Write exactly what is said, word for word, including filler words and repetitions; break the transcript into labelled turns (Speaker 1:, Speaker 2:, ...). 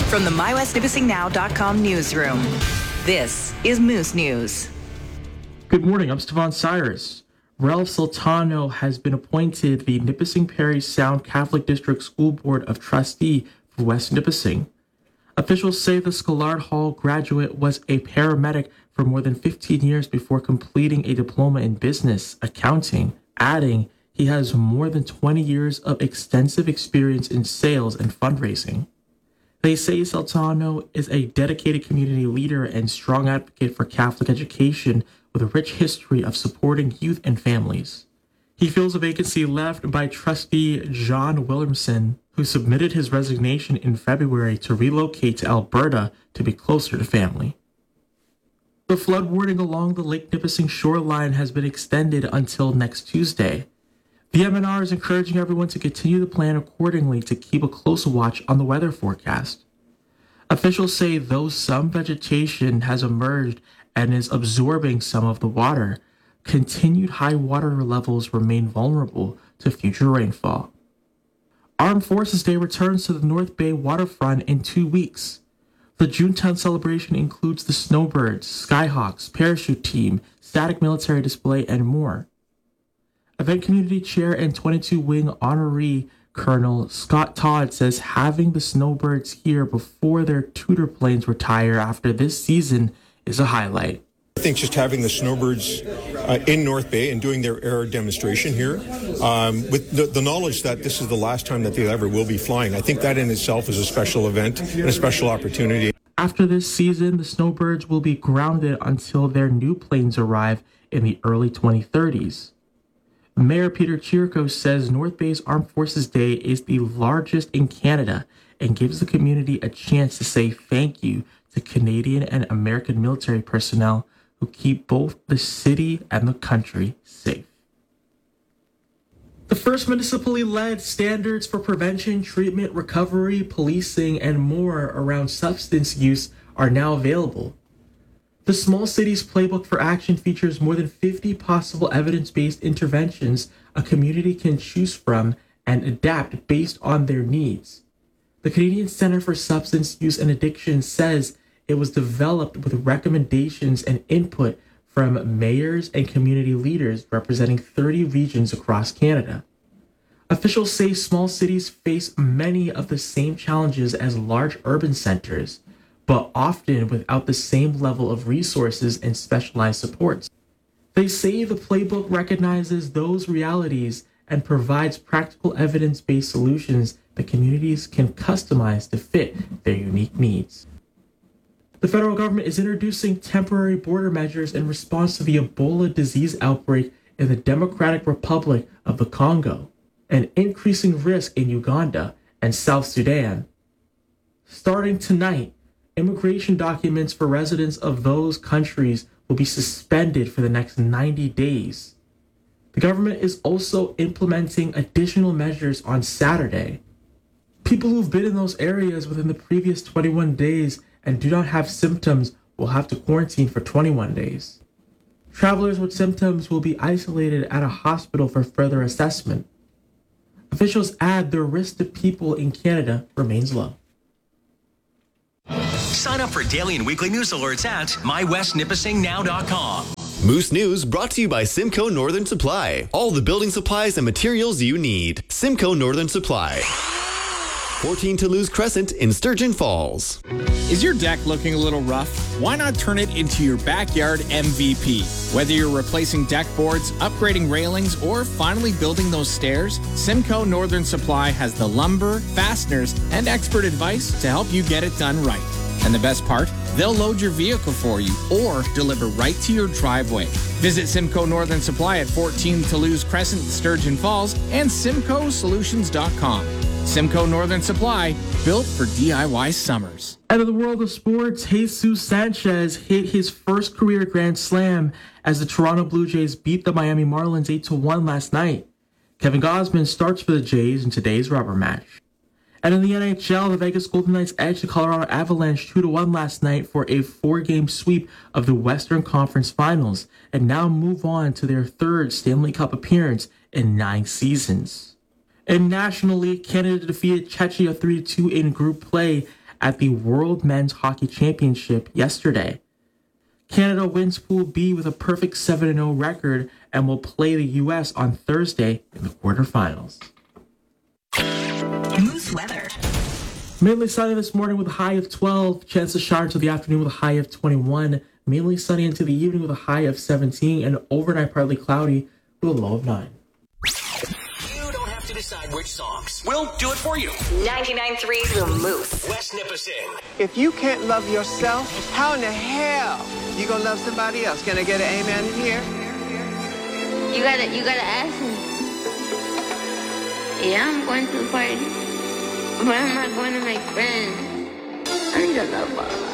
Speaker 1: From the my west nipissing now dot com newsroom, this is Moose News.
Speaker 2: Good morning, I'm Stefan Cyrus. Ralph Sultano has been appointed the Nipissing Parry Sound Catholic District School Board of Trustee for West Nipissing. Officials say the Scholard Hall graduate was a paramedic for more than fifteen years before completing a diploma in business accounting, adding he has more than twenty years of extensive experience in sales and fundraising. They say Sultano is a dedicated community leader and strong advocate for Catholic education with a rich history of supporting youth and families. He fills a vacancy left by trustee John Williamson, who submitted his resignation in February to relocate to Alberta to be closer to family. The flood warning along the Lake Nipissing shoreline has been extended until next Tuesday. The M N R is encouraging everyone to continue to plan accordingly to keep a close watch on the weather forecast. Officials say though some vegetation has emerged and is absorbing some of the water, continued high water levels remain vulnerable to future rainfall. Armed Forces Day returns to the North Bay waterfront in two weeks. The June tenth celebration includes the Snowbirds, Skyhawks, Parachute Team, Static Military Display, and more. Event Community Chair and twenty-two Wing Honoree Colonel Scott Todd says having the Snowbirds here before their Tudor planes retire after this season is a highlight.
Speaker 3: I think just having the Snowbirds uh, in North Bay and doing their air demonstration here, um, with the, the knowledge that this is the last time that they ever will be flying, I think that in itself is a special event and a special opportunity.
Speaker 2: After this season, the Snowbirds will be grounded until their new planes arrive in the early twenty thirties. Mayor Peter Chirko says North Bay's Armed Forces Day is the largest in Canada and gives the community a chance to say thank you to Canadian and American military personnel who keep both the city and the country safe. The first municipally led standards for prevention, treatment, recovery, policing, and more around substance use are now available. The Small Cities Playbook for Action features more than fifty possible evidence-based interventions a community can choose from and adapt based on their needs. The Canadian Centre for Substance Use and Addiction says it was developed with recommendations and input from mayors and community leaders representing thirty regions across Canada. Officials say small cities face many of the same challenges as large urban centers, but often without the same level of resources and specialized supports. They say the playbook recognizes those realities and provides practical evidence-based solutions that communities can customize to fit their unique needs. The federal government is introducing temporary border measures in response to the Ebola disease outbreak in the Democratic Republic of the Congo, and increasing risk in Uganda and South Sudan. Starting tonight, immigration documents for residents of those countries will be suspended for the next ninety days. The government is also implementing additional measures on Saturday. People who've been in those areas within the previous twenty-one days and do not have symptoms will have to quarantine for twenty-one days. Travelers with symptoms will be isolated at a hospital for further assessment. Officials add the risk to people in Canada remains low.
Speaker 4: Sign up for daily and weekly news alerts at my west nipissing now dot com.
Speaker 5: Moose News brought to you by Simcoe Northern Supply. All the building supplies and materials you need. Simcoe Northern Supply. fourteen Toulouse Crescent in Sturgeon Falls.
Speaker 6: Is your deck looking a little rough? Why not turn it into your backyard M V P? Whether you're replacing deck boards, upgrading railings, or finally building those stairs, Simcoe Northern Supply has the lumber, fasteners, and expert advice to help you get it done right. And the best part? They'll load your vehicle for you or deliver right to your driveway. Visit Simcoe Northern Supply at fourteen Toulouse Crescent in Sturgeon Falls and simcoe solutions dot com. Simcoe Northern Supply, built for D I Y summers.
Speaker 2: Out of the world of sports, Jesus Sanchez hit his first career Grand Slam as the Toronto Blue Jays beat the Miami Marlins eight to one last night. Kevin Gausman starts for the Jays in today's rubber match. And in the N H L, the Vegas Golden Knights edged the Colorado Avalanche two to one last night for a four-game sweep of the Western Conference Finals and now move on to their third Stanley Cup appearance in nine seasons. In National League, Canada defeated Czechia three to two in group play at the World Men's Hockey Championship yesterday. Canada wins Pool B with a perfect seven and oh record and will play the U S on Thursday in the quarterfinals.
Speaker 1: Moose weather.
Speaker 2: Mainly sunny this morning with a high of twelve. Chance of showers in the afternoon with a high of twenty-one. Mainly sunny into the evening with a high of seventeen. And overnight partly cloudy with a low of nine.
Speaker 4: You don't have to decide which songs. We'll do it for you.
Speaker 1: ninety-nine point three The Moose.
Speaker 4: West Nipissing.
Speaker 7: If you can't love yourself, how in the hell you gonna love somebody else? Can I get an amen in here?
Speaker 8: You gotta, you gotta ask him. Yeah, I'm going to the party, but I'm not going to make friends. I need a lover.